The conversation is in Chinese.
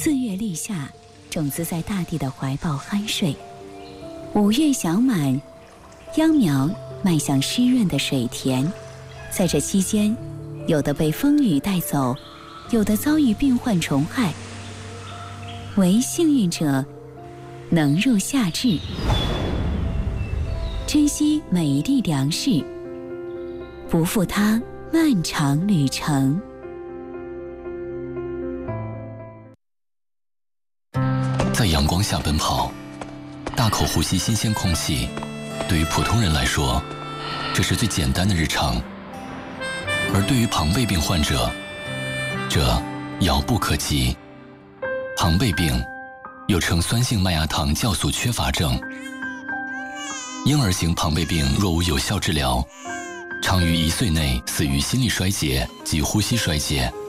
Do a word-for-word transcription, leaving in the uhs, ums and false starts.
四月立夏，种子在大地的怀抱酣睡；五月小满，秧苗迈向湿润的水田。在这期间，有的被风雨带走，有的遭遇病患虫害。唯幸运者能入夏至，珍惜每一粒粮食，不负它漫长旅程。 在阳光下奔跑，大口呼吸新鲜空气，对于普通人来说，这是最简单的日常。而对于庞贝病患者，这遥不可及。庞贝病又称酸性麦芽糖酵素缺乏症。婴儿型庞贝病若无有效治疗，常于一岁内死于心力衰竭及呼吸衰竭。